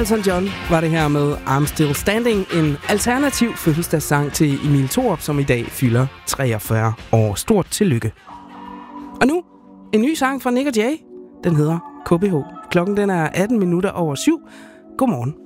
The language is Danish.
Elton John var det her med I'm Still Standing, en alternativ fødselsdagssang til Emil Thorup, som i dag fylder 43 år. Stort tillykke. Og nu en ny sang fra Nik & Jay. Den hedder KBH. Klokken den er 18 minutter over 7. Godmorgen.